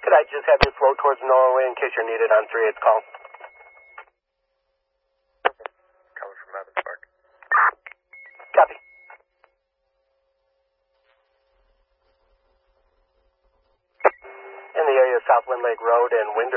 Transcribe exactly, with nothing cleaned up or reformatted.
Could I just have you float towards Norway in case you're needed on three eight's call? Coming from Evans Park. Copy. In the area of South Wind Lake Road and Winder.